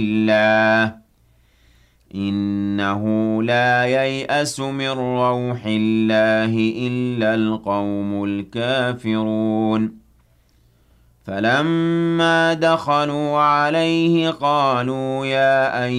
الله إنه لا ييأس من روح الله إلا القوم الكافرون فلما دخلوا عليه قالوا يا أيها